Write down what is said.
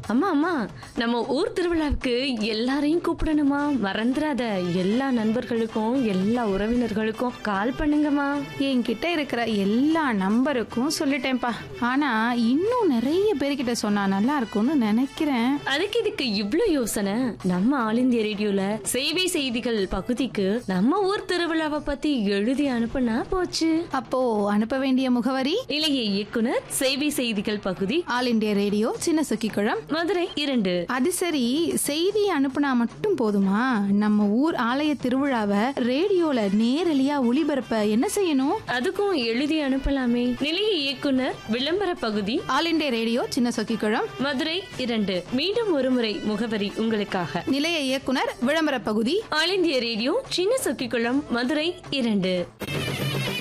அம்மா அம்மா, நம்ம ஊர் திருவிழாவுக்கு எல்லாரையும் கூப்பிடணுமா? மறந்துடாத. எல்லா நண்பர்களுக்கும் எல்லா உறவினர்களுக்கும் கால் பண்ணுங்கம்மா. என்கிட்ட இருக்கிற எல்லா நம்பருக்கும் சொல்லிட்டேன்ப்பா. ஆனா இன்னும் நிறைய பேர்கிட்ட சொன்னா நல்லா இருக்கும்னு நினைக்கிறேன். அதுக்கு இதுக்கு இவ்ளோ யோசனை? நம்ம ஆல் இந்தியா ரேடியோல சேவை செய்திகள் பகுதிக்கு நம்ம ஊர் திருவிழாவை பத்தி எழுதி அனுப்புனா போச்சு. அப்போ அனுப்ப வேண்டிய முகவரி இளைய இயக்குனர், சேவை செய்திகள் பகுதி, ஆல் இந்தியா ரேடியோ, சின்ன சொக்கிக்குளம், மதுரை 2. அது சரி, செய்தி அனுப்புனா மட்டும் போதுமா? நம்ம ஊர் ஆலய திருவிழாவை ரேடியோல நேரலையா ஒளிபரப்ப என்ன செய்யணும்? அதுக்கும் எழுதி அனுப்பலாமே. நிலைய இயக்குனர், விளம்பர பகுதி, ஆல் இந்தியா ரேடியோ, சின்ன சொக்கிக்குளம், மதுரை 2. மீண்டும் ஒரு முறை முகவரி உங்களுக்காக. நிலைய இயக்குனர், விளம்பர பகுதி, ஆல் இந்தியா ரேடியோ, சின்ன சொக்கிக்குளம், மதுரை 2.